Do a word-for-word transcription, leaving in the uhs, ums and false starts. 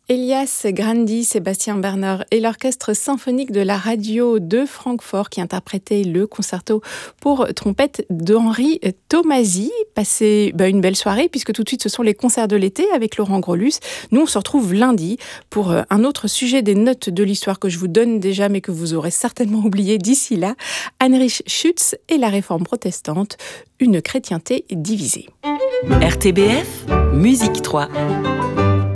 Elias Grandi, Sébastien Bernard et l'orchestre symphonique de la radio de Francfort qui interprétait le concerto pour trompette d'Henri Tomasi. Passez bah, une belle soirée puisque tout de suite ce sont les concerts de l'été avec Laurent Grolus. Nous on se retrouve lundi pour un autre sujet des notes de l'histoire que je vous donne déjà mais que vous aurez certainement oublié d'ici là. Heinrich Schütz et la réforme protestante, une chrétienté divisée. R T B F, Musique trois.